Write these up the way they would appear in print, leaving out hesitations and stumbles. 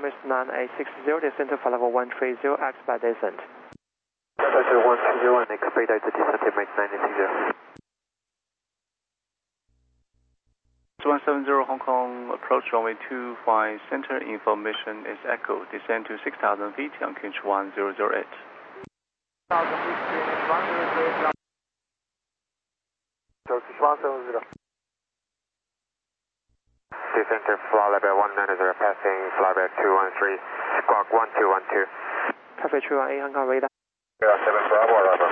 Premise 9860, descent to level 130, expedite descent. Level 130 and expedite the descent to Premise 9860. 170 Hong Kong, approach runway 25 center, information is echo, descend to 6,000 feet on QNH 1008. 6,000 feet, QNH 1008. Turkish 170. Descent to flylevel 190, passing flylevel 213, squawk 1212. Cafe 318 Hong Kong radar. 7 Bravo, arrival.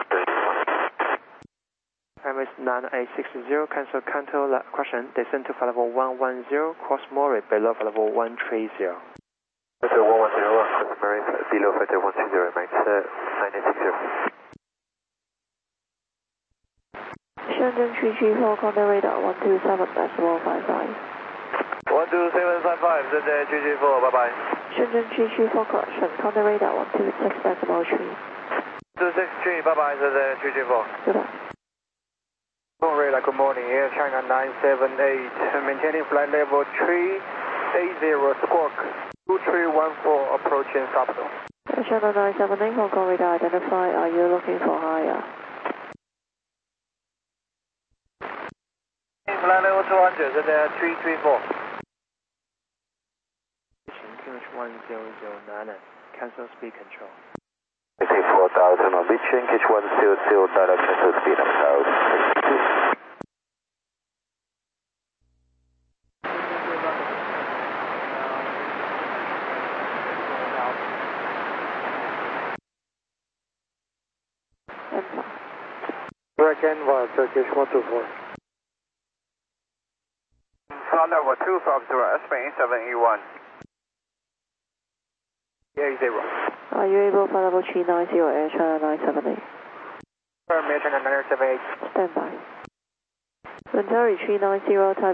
Premise 9860, cancel contour question, descent to level 110, cross Murray, below level 130. Level 110, cross Murray, below level 130, Max 9860. Shenzhen 334, contact radar 127.155. 12755, Shenzhen 334, bye bye. Shenzhen 334, correction, contact radar 126.3. 263, bye bye, Shenzhen 334. Goodbye. Radar, good morning, Air China 978, maintaining flight level 380, squawk 2314, approaching capital. Air China 978, Hong Kong radar identify, are you looking for higher? Flight level 200, Shenzhen 334. QNH 1009, cancel speed control. 4,000 on reaching, QNH 100, direct cancel speed of south. Canva, Turkish 124. Flight level 250, Spain 7E1. 80. Are you able for level 390, Air China 978? Air China 978. Stand by. Venturi 390, type